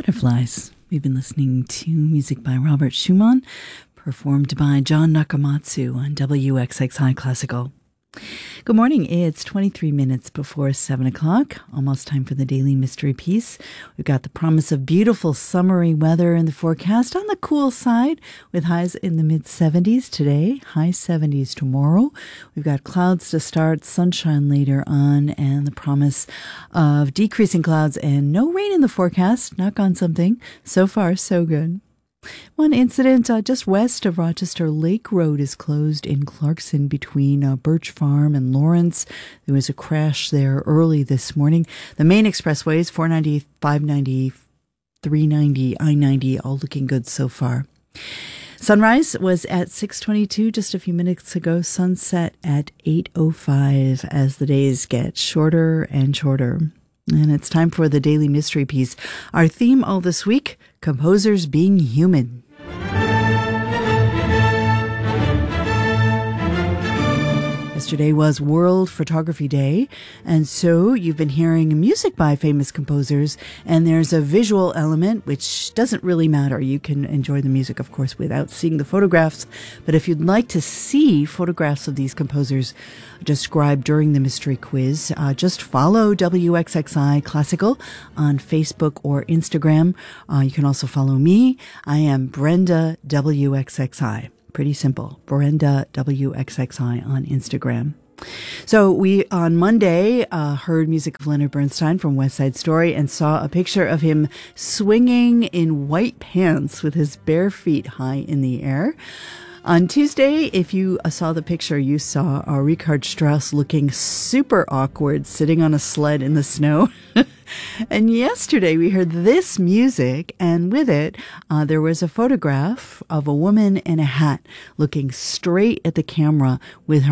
Butterflies. We've been listening to music by Robert Schumann, performed by John Nakamatsu on WXXI Classical. Good morning. It's 23 minutes before 7 o'clock. Almost time for the Daily Mystery Piece. We've got the promise of beautiful summery weather in the forecast on the cool side with highs in the mid-70s today, high 70s tomorrow. We've got clouds to start, sunshine later on, and the promise of decreasing clouds and no rain in the forecast. Knock on something. So far, so good. One incident just west of Rochester, Lake Road is closed in Clarkson between Birch Farm and Lawrence. There was a crash there early this morning. The main expressways, 490, 590, 390, I-90, all looking good so far. Sunrise was at 6:22 just a few minutes ago. Sunset at 8:05 as the days get shorter and shorter. And it's time for the Daily Mystery Piece. Our theme all this week, composers being human. Yesterday was World Photography Day, and so you've been hearing music by famous composers, and there's a visual element, which doesn't really matter. You can enjoy the music, of course, without seeing the photographs, but if you'd like to see photographs of these composers described during the mystery quiz, just follow WXXI Classical on Facebook or Instagram. You can also follow me. I am Brenda WXXI. Pretty simple. Brenda WXXI on Instagram. So we, on Monday, heard music of Leonard Bernstein from West Side Story and saw a picture of him swinging in white pants with his bare feet high in the air. On Tuesday, if you saw the picture, you saw Richard Strauss looking super awkward, sitting on a sled in the snow. And yesterday, we heard this music, and with it, there was a photograph of a woman in a hat looking straight at the camera with her